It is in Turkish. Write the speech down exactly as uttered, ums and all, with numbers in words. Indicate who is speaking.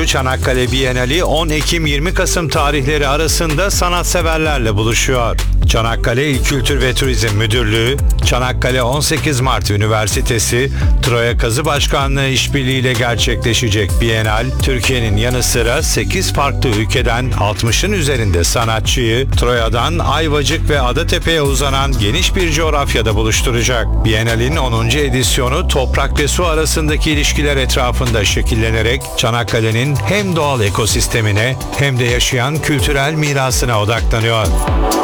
Speaker 1: onuncu Çanakkale Bienali on Ekim yirmi Kasım tarihleri arasında sanatseverlerle buluşuyor. Çanakkale İl Kültür ve Turizm Müdürlüğü, Çanakkale on sekiz Mart Üniversitesi, Troya Kazı Başkanlığı işbirliğiyle gerçekleşecek Bienal, Türkiye'nin yanı sıra sekiz farklı ülkeden altmışın üzerinde sanatçıyı Troya'dan Ayvacık ve Adatepe'ye uzanan geniş bir coğrafyada buluşturacak. Bienal'in onuncu edisyonu toprak ve su arasındaki ilişkiler etrafında şekillenerek Çanakkale'nin hem doğal ekosistemine hem de yaşayan kültürel mirasına odaklanıyor.